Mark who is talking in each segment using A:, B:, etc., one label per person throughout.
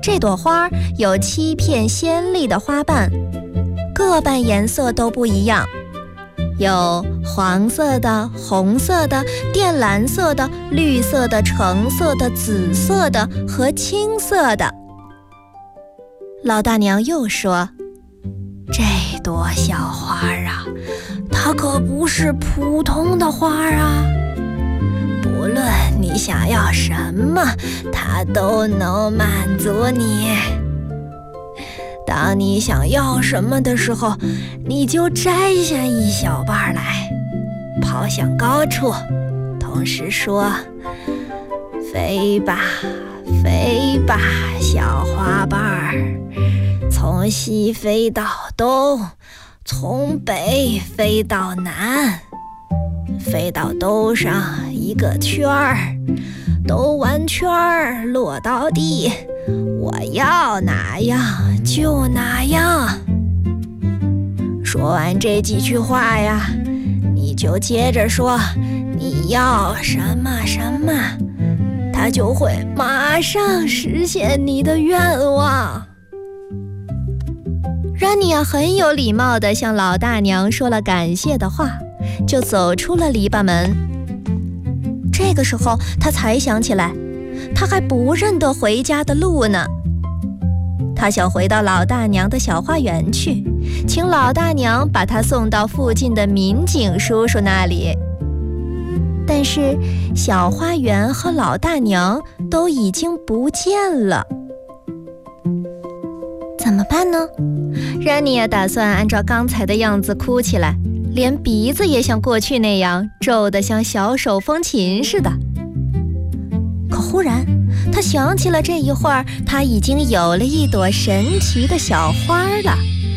A: 这朵花有7片鲜丽的花瓣，各瓣颜色都不一样，有黄色的、红色的、靛蓝色的、绿色的、橙色的、紫色的和青色的。老大娘又说，这朵小花啊，它可不是普通的花啊，不论你想要什么，它都能满足你。当你想要什么的时候，你就摘下一小瓣来，抛向高处，同时说，飞吧，飞吧，小花瓣儿，从西飞到东，从北飞到南，飞到兜上一个圈儿，兜完圈儿落到地，我要哪样就哪样。说完这几句话呀，你就接着说你要什么什么，它就会马上实现你的愿望。让你很有礼貌地向老大娘说了感谢的话，就走出了篱笆门。这个时候他才想起来，他还不认得回家的路呢。他想回到老大娘的小花园去，请老大娘把他送到附近的民警叔叔那里。但是小花园和老大娘都已经不见了。怎么办呢？然妮也打算按照刚才的样子哭起来，连鼻子也像过去那样皱得像小手风琴似的。可忽然他想起了这一会儿他已经有了一朵神奇的小花了。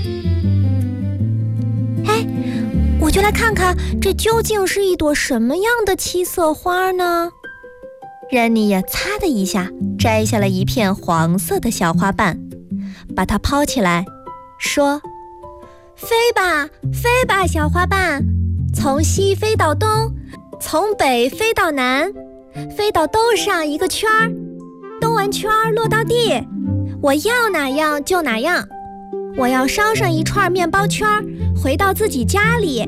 A: 哎，我就来看看这究竟是一朵什么样的7色花呢？然妮也擦的一下摘下了一片黄色的小花瓣，把它抛起来，说，飞吧，飞吧，小花瓣，从西飞到东，从北飞到南，飞到兜上一个圈儿，兜完圈儿落到地，我要哪样就哪样。我要烧上一串面包圈，回到自己家里。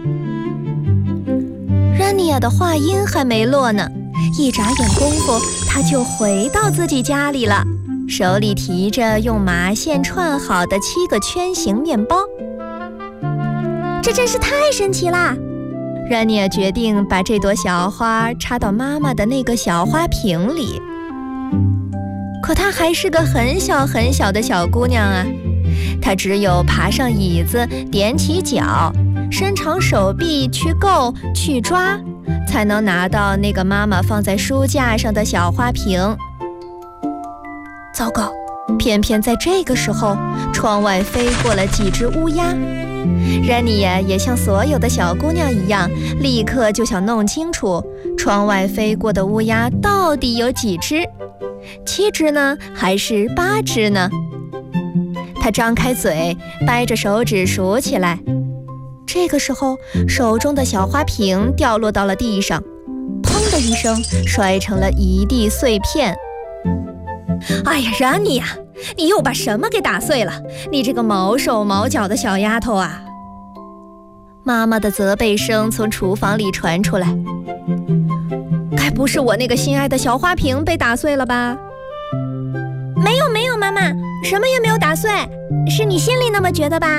A: 然妮亚的话音还没落呢，一眨眼功夫，她就回到自己家里了，手里提着用麻线串好的7个圈形面包。这真是太神奇啦！然妮亚决定把这朵小花插到妈妈的那个小花瓶里。可她还是个很小很小的小姑娘啊，她只有爬上椅子，踮起脚，伸长手臂去够去抓，才能拿到那个妈妈放在书架上的小花瓶。糟糕，偏偏在这个时候，窗外飞过了几只乌鸦。然妮亚也像所有的小姑娘一样，立刻就想弄清楚窗外飞过的乌鸦到底有几只，7只呢，还是8只呢？她张开嘴，掰着手指数起来。这个时候，手中的小花瓶掉落到了地上，砰的一声，摔成了一地碎片。哎呀，然妮呀，你又把什么给打碎了？你这个毛手毛脚的小丫头啊！妈妈的责备声从厨房里传出来。该不是我那个心爱的小花瓶被打碎了吧？没有没有，妈妈，什么也没有打碎，是你心里那么觉得吧？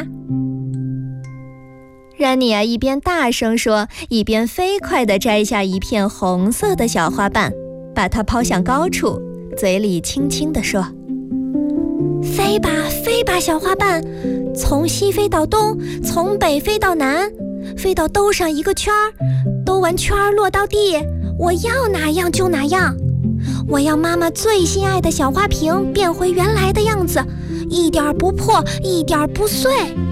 A: 然妮啊一边大声说，一边飞快地摘下一片红色的小花瓣，把它抛向高处，嘴里轻轻地说，飞吧飞吧，小花瓣，从西飞到东，从北飞到南，飞到兜上一个圈儿，兜完圈儿落到地，我要哪样就哪样。我要妈妈最心爱的小花瓶变回原来的样子，一点不破，一点不碎。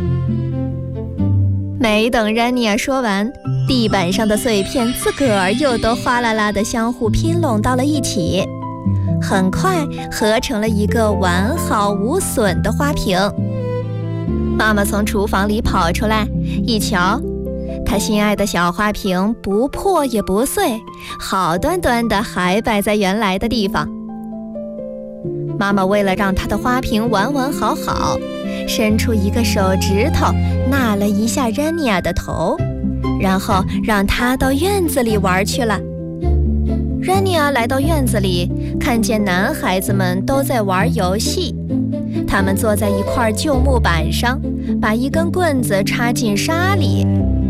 A: 没等然妮亚说完，地板上的碎片自个儿又都哗啦啦地相互拼拢到了一起，很快合成了一个完好无损的花瓶。妈妈从厨房里跑出来，一瞧，她心爱的小花瓶不破也不碎，好端端的还摆在原来的地方。 妈妈为了让她的花瓶完完好好，伸出一个手指头纳了一下任尼亚的头，然后让她到院子里玩去了。任尼亚来到院子里，看见男孩子们都在玩游戏，他们坐在一块旧木板上，把一根棍子插进沙里。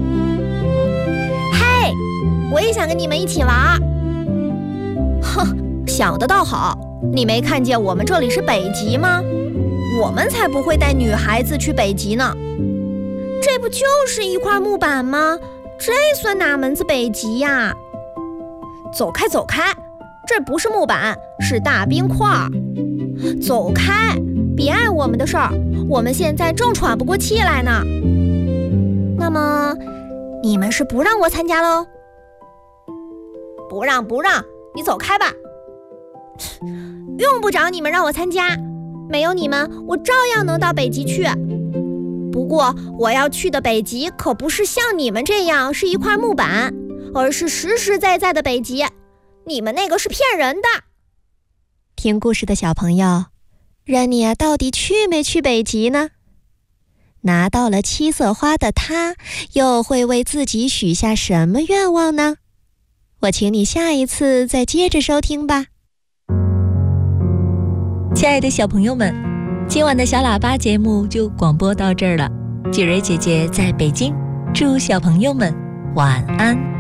A: 嘿，我也想跟你们一起玩。哼，想得倒好，你没看见我们这里是北极吗？我们才不会带女孩子去北极呢。这不就是一块木板吗？这算哪门子北极呀？走开走开，这不是木板，是大冰块。走开，别碍我们的事儿，我们现在正喘不过气来呢。那么你们是不让我参加喽？不让，你走开吧。用不着你们让我参加，没有你们我照样能到北极去。不过我要去的北极可不是像你们这样是一块木板，而是实实在在的北极，你们那个是骗人的。听故事的小朋友，任尼亚到底去没去北极呢？拿到了七色花的他，又会为自己许下什么愿望呢？我请你下一次再接着收听吧。
B: 亲爱的小朋友们，今晚的小喇叭节目就广播到这儿了。雪蕊姐姐在北京，祝小朋友们晚安。